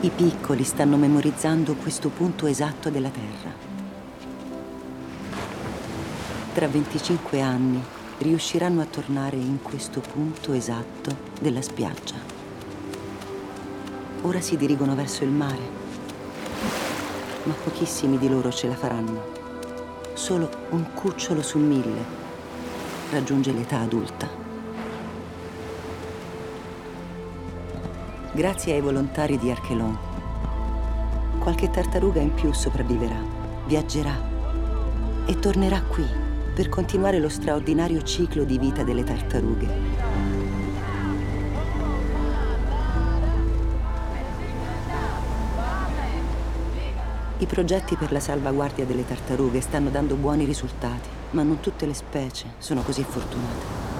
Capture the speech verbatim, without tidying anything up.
I piccoli stanno memorizzando questo punto esatto della Terra. Tra venticinque anni riusciranno a tornare in questo punto esatto della spiaggia. Ora si dirigono verso il mare, ma pochissimi di loro ce la faranno. Solo un cucciolo su mille raggiunge l'età adulta. Grazie ai volontari di Archelon, qualche tartaruga in più sopravviverà, viaggerà e tornerà qui per continuare lo straordinario ciclo di vita delle tartarughe. I progetti per la salvaguardia delle tartarughe stanno dando buoni risultati, ma non tutte le specie sono così fortunate.